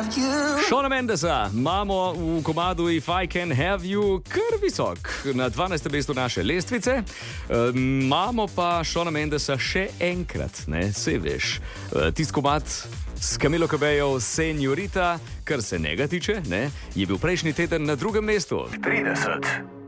Shawn Mendesa imamo v komadu If I Can Have You kar visok, na 12. mestu naše lestvice. Imamo pa Shawna Mendesa še enkrat, ne, sej veš. Tisti komad s Camilo Cabello, Señorita, kar se njega tiče, ne, je bil prejšnji teden na drugem mestu. 30.